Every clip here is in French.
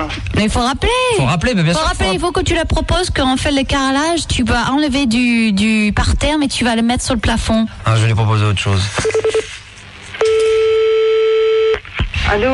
Mais il faut rappeler. Mais bien sûr. Il faut que tu la proposes qu'on fait le carrelage. Tu vas enlever du parterre, mais tu vas le mettre sur le plafond. Ah, je vais lui proposer autre chose. Allô ?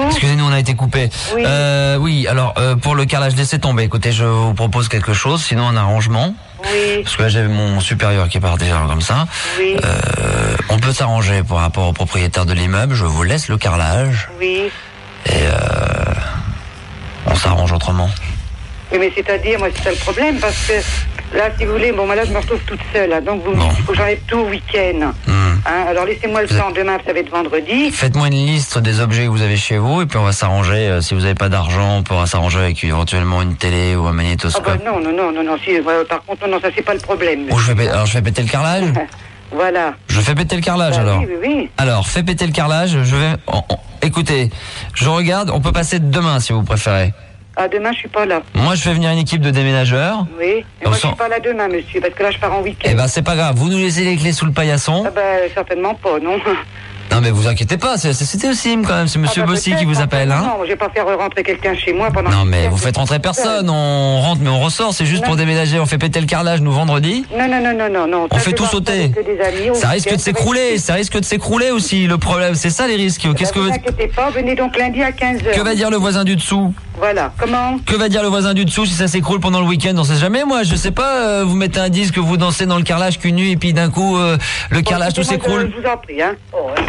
Excusez-nous, on a été coupé. Oui. Oui, alors pour le carrelage, laissez tomber. Écoutez, je vous propose quelque chose, sinon un arrangement. Oui. Parce que là, j'ai mon supérieur qui part déjà comme ça. Oui. On peut s'arranger par rapport au propriétaire de l'immeuble. Je vous laisse le carrelage. Oui. Et on s'arrange autrement. Oui, mais c'est-à-dire, moi, c'est ça le problème, parce que là, si vous voulez, là, je me retrouve toute seule, hein, donc vous me dites qu'il faut que j'enlève tout le week-end. Hein, alors, laissez-moi le temps, demain, ça va être vendredi. Faites-moi une liste des objets que vous avez chez vous, et puis on va s'arranger. Si vous n'avez pas d'argent, on pourra s'arranger avec éventuellement une télé ou un magnétoscope. Ah bah non, si, par contre, non, ça, c'est pas le problème. Ou je fais péter le carrelage. Voilà. Je fais péter le carrelage, Bah, alors. Oui. Alors, fais péter le carrelage, je vais... Écoutez, je regarde, on peut passer demain, si vous préférez. Ah, demain, je suis pas là. Moi, je fais venir une équipe de déménageurs. Oui, mais moi, je suis pas là demain, monsieur, parce que là, je pars en week-end. Eh ben, c'est pas grave. Vous nous laissez les clés sous le paillasson. Ah ben, certainement pas, non. Non, mais vous inquiétez pas, c'était aussi quand même. C'est monsieur Bossy qui vous appelle, hein. Non, je vais pas faire rentrer quelqu'un chez moi pendant... Non, mais vous faites rentrer personne. On rentre, mais on ressort. C'est juste pour déménager. On fait péter le carrelage, nous, vendredi. Non. On fait tout sauter. Ça risque de s'écrouler. Ça risque de s'écrouler aussi. Le problème, c'est ça, les risques. Qu'est-ce que vous... Ne vous inquiétez pas, venez donc lundi à 15h. Que va dire le voisin du dessous? Voilà, comment? Que va dire le voisin du dessous si ça s'écroule pendant le week-end? On sait jamais, moi, je sais pas, vous mettez un disque, vous dansez dans le carrelage qu'une nuit, et puis d'un coup, le carrelage tout s'écroule. Je vous en prie, hein.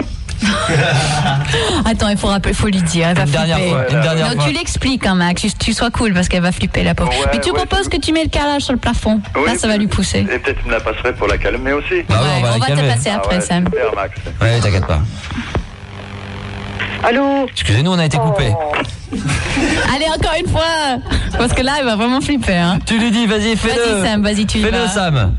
Attends, il faut lui dire, elle va flipper. Une dernière fois. Tu l'expliques, hein, Max, tu sois cool parce qu'elle va flipper, la pauvre. Mais tu proposes que tu mets le carrelage sur le plafond. Là, ça va lui pousser. Et peut-être me la passerai pour la calmer aussi. Bah ouais, on va te passer après, Sam. Super, Max. Ouais, t'inquiète pas. Allô? Excusez-nous, on a été coupé. Allez, encore une fois, parce que là, il va vraiment flipper, hein. Tu lui dis, vas-y, fais-le. Vas-y, Sam, vas-y, tu y vas. Fais-le, Sam.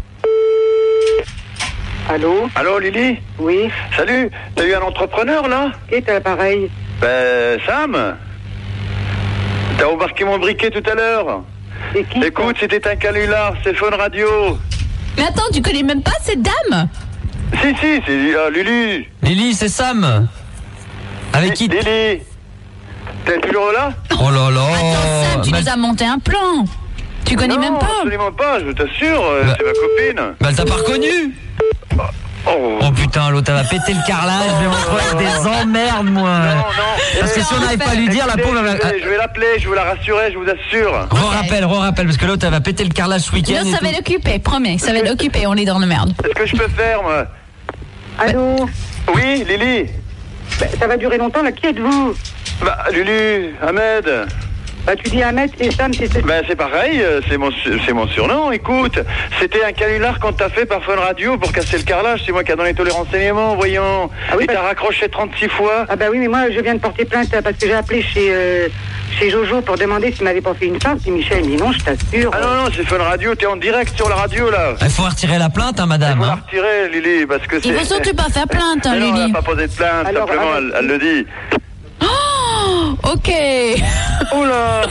Allô, Lily? Oui. Salut, t'as eu un entrepreneur, là? Qui est à l'appareil? Sam. T'as embarqué mon briquet tout à l'heure. C'est qui? Écoute, c'était un canular, c'est Fun Radio. Mais attends, tu connais même pas cette dame? Si, c'est Lulu. Lily, c'est Sam. Avec qui? Lily. T'es toujours là? Oh là là. Attends, Sam, tu nous as monté un plan. Tu connais même pas? Non, absolument pas, je t'assure, c'est ma copine. Bah, elle t'a pas reconnu? Oh putain, l'autre elle va péter le carrelage, je vais me retrouver avec des emmerdes, moi. Non. Parce que si on n'arrive pas à lui dire, la pauvre elle va... Je vais l'appeler, je vais la rassurer, je vous assure. Re-rappelle, parce que l'autre elle va péter le carrelage ce week-end. Non, ça va l'occuper, promets, ça va l'occuper, on est dans le merde. Qu'est-ce que je peux faire, moi? Allô? Oui, Lily? Ça va durer longtemps, là, qui êtes-vous? Bah, Lulu, Ahmed. Bah, tu dis Ahmed, c'est Sam, c'est... Ben, c'est pareil, c'est mon surnom, écoute. C'était un canular qu'on t'a fait par Fun Radio pour casser le carrelage, c'est moi qui a donné tous les renseignements, voyons. Ah oui, et t'as raccroché 36 fois. Ah bah oui, mais moi, je viens de porter plainte parce que j'ai appelé chez Jojo pour demander s'il m'avait pas fait une farce. Et Michel me dit non, je t'assure. Ah non, c'est Fun Radio, t'es en direct sur la radio, là. Il faut retirer la plainte, hein, madame. Il faut la retirer, Lily, parce que c'est... Il faut surtout pas faire plainte, hein, non, Lily. elle n'a pas posé de plainte, Alors, simplement, elle le dit. Oh, ok. Oula.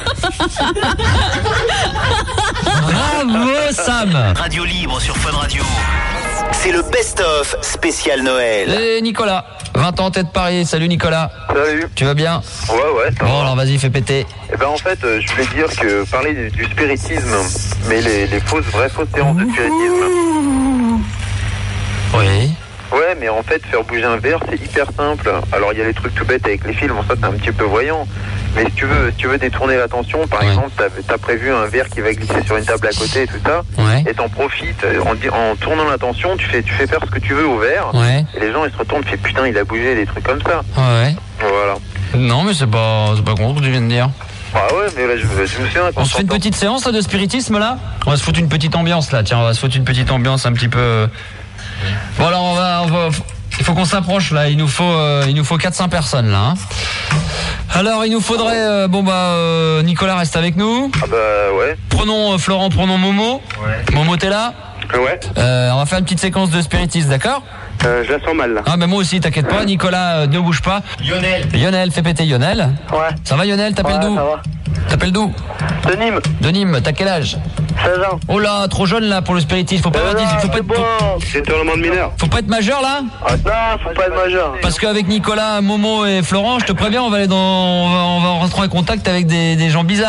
Bravo, Sam. Radio libre sur Fun Radio. C'est le best-of spécial Noël. Et Nicolas, 20 ans, tête Paris. Salut Nicolas. Salut. Tu vas bien? Ouais, ça Bon, va. alors vas-y, fais péter. Eh ben en fait, je voulais dire que parler du spiritisme, mais les fausses séances de spiritisme. Oui. Ouais, mais en fait, faire bouger un verre, c'est hyper simple. Alors, il y a les trucs tout bêtes avec les films, ça, c'est un petit peu voyant. Mais si tu veux détourner l'attention, par exemple, t'as prévu un verre qui va glisser sur une table à côté et tout ça, et t'en profites. En tournant l'attention, tu fais faire ce que tu veux au verre, et les gens, ils se retournent, ils font putain, il a bougé, des trucs comme ça. Ouais. Voilà. Non, mais c'est pas con ce que tu viens de dire. Ah ouais, mais là, je me souviens... On se fait une petite séance là, de spiritisme, là? On va se foutre une petite ambiance, là. Tiens, on va se foutre une petite ambiance un petit peu... Bon, alors, on va... Il faut qu'on s'approche, là. Il nous faut 400 personnes, là. Hein. Alors, il nous faudrait... Nicolas reste avec nous. Ah bah, ouais. Prenons Florent, prenons Momo. Ouais. Momo, t'es là? Ouais. On va faire une petite séquence de spiritisme, d'accord? Je la sens mal, là. Ah, mais moi aussi, t'inquiète pas. Nicolas, ne bouge pas. Lionel, fais péter Lionel. Ouais. Ça va, Lionel? T'appelles d'où? Ça va. T'appelles d'où? De Nîmes, t'as quel âge? 16 ans. Oh là, trop jeune là pour le spiritisme. Faut pas avoir 10, C'est tournement de mineur. faut pas être majeur là? Ah non, faut pas être majeur. Parce qu'avec Nicolas, Momo et Florent, je te préviens, on va aller on va rentrer en contact avec des gens bizarres.